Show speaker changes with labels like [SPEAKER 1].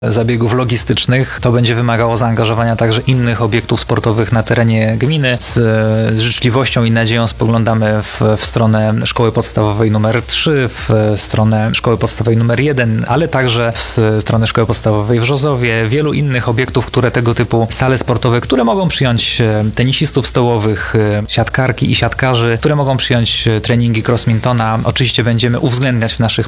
[SPEAKER 1] zabiegów logistycznych. To będzie wymagało zaangażowania także innych obiektów sportowych na terenie gminy. Z życzliwością i nadzieją spoglądamy w stronę szkoły podstawowej numer 3, w stronę szkoły podstawowej numer 1, ale także w stronę szkoły podstawowej w Żozowie, wielu innych obiektów, które tego typu sale sportowe, które mogą przyjąć tenisistów stołowych, siatkarki i siatkarzy, które mogą przyjąć treningi crossmintona. Oczywiście będziemy uwzględniać w naszych